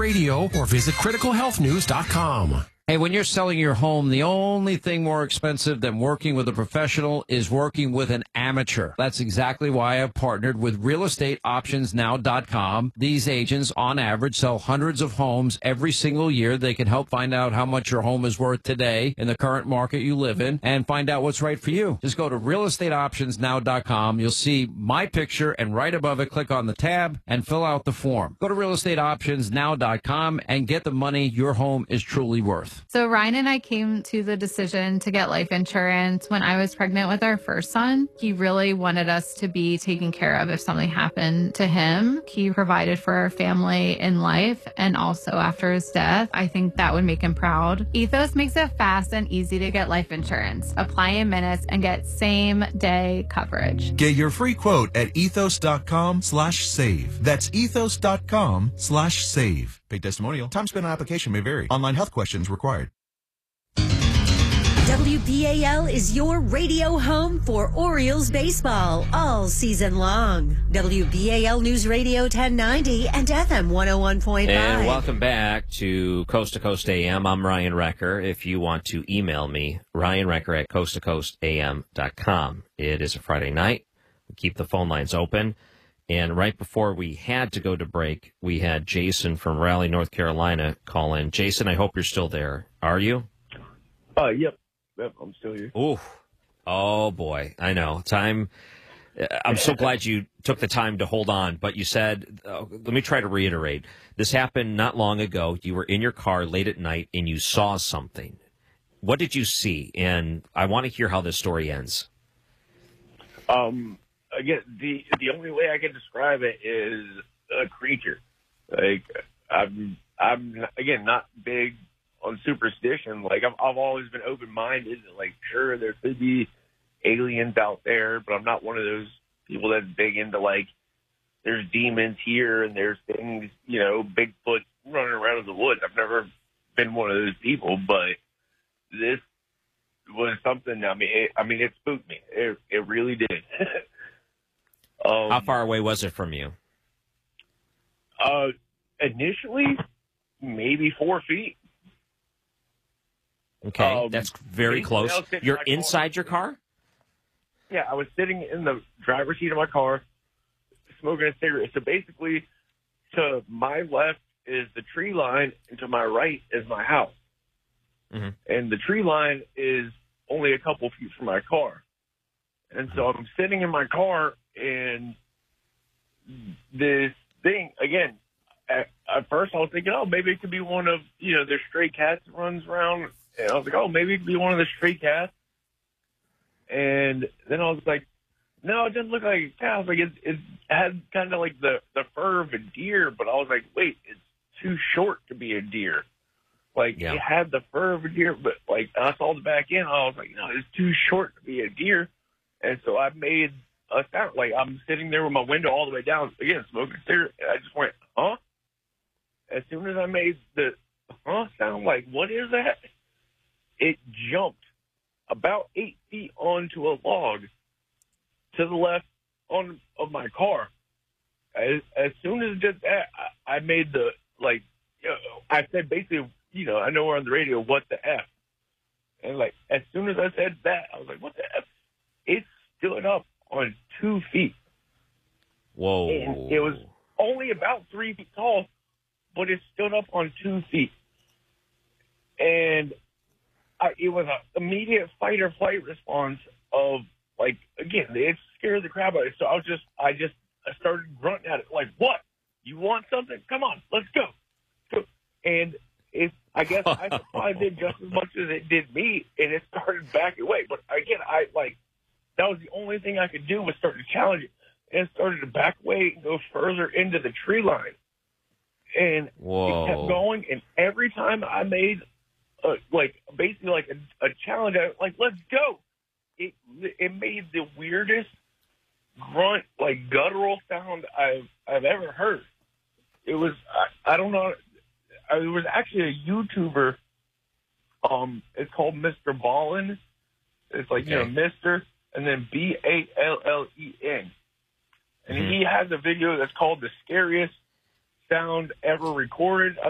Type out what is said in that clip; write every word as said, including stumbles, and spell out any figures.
radio or visit critical health news dot com. Hey, when you're selling your home, the only thing more expensive than working with a professional is working with an amateur. That's exactly why I've partnered with real estate options now dot com. These agents, on average, sell hundreds of homes every single year. They can help find out how much your home is worth today in the current market you live in and find out what's right for you. Just go to real estate options now dot com. You'll see my picture, and right above it, click on the tab and fill out the form. Go to real estate options now dot com and get the money your home is truly worth. So Ryan and I came to the decision to get life insurance when I was pregnant with our first son. He really wanted us to be taken care of if something happened to him. He provided for our family in life and also after his death. I think that would make him proud. Ethos makes it fast and easy to get life insurance. Apply in minutes and get same day coverage. Get your free quote at ethos dot com slash save. That's ethos dot com slash save. Paid testimonial. Time spent on application may vary. Online health questions required. W B A L is your radio home for Orioles baseball all season long. W B A L News Radio ten ninety and F M one oh one point five. And welcome back to Coast to Coast A M. I'm Ryan Recker. If you want to email me, Ryan Recker at coast to coast a m dot com. It is a Friday night. We keep the phone lines open. And right before we had to go to break, we had Jason from Raleigh, North Carolina, call in. Jason, I hope you're still there. Are you? Uh, yep. Yep, I'm still here. Ooh. Oh, boy. I know. Time. I'm so glad you took the time to hold on. But you said, uh, let me try to reiterate. This happened not long ago. You were in your car late at night and you saw something. What did you see? And I want to hear how this story ends. Um. Again, the the only way I can describe it is a creature. Like I'm, I'm again not big on superstition. Like I've, I've always been open minded. Like sure, there could be aliens out there, but I'm not one of those people that's big into like there's demons here and there's things, you know, Bigfoot running around in the woods. I've never been one of those people, but this was something. I mean, it, I mean, it spooked me. It it really did. Um, How far away was it from you? Uh, initially, maybe four feet. Okay, um, that's very close. You're in inside your car? Yeah, I was sitting in the driver's seat of my car, smoking a cigarette. So basically, to my left is the tree line, and to my right is my house. Mm-hmm. And the tree line is only a couple feet from my car. And so I'm sitting in my car, and this thing, again, at, at first I was thinking, oh, maybe it could be one of, you know, there's stray cats that runs around. And I was like, oh, maybe it could be one of the stray cats. And then I was like, no, it doesn't look like a cat. I was like, it, it had kind of like the, the fur of a deer, but I was like, wait, it's too short to be a deer. Like, yeah. It had the fur of a deer, but, like, I saw the back end. I was like, no, it's too short to be a deer. And so I made a sound. Like, I'm sitting there with my window all the way down, again, smoking a cigarette. And I just went, huh? As soon as I made the huh sound, like, what is that? It jumped about eight feet onto a log to the left on of my car. As, as soon as it did that, I, I made the, like, you know, I said basically, you know, I know we're on the radio, what the F? And, like, as soon as I said that, I was like, what the F? It stood up on two feet. Whoa. And it was only about three feet tall, but it stood up on two feet. And I, it was an immediate fight or flight response of, like, again, it scared the crap out of it. So I was just, I just I started grunting at it, like, what? You want something? Come on, let's go. So, and it, I guess I surprised it just as much as it did me, and it started backing away. But again, I, like, that was the only thing I could do was start to challenge it. And it started to back away and go further into the tree line. And Whoa. It kept going, and every time I made, uh, like, basically like a, a challenge, I was like, let's go. It it made the weirdest grunt, like, guttural sound I've I've ever heard. It was, I, I don't know, I, it was actually a YouTuber, um, it's called Mister Ballin. It's like, okay. You know, Mister and then B A L L E N. And mm-hmm. he has a video that's called The Scariest Sound Ever Recorded.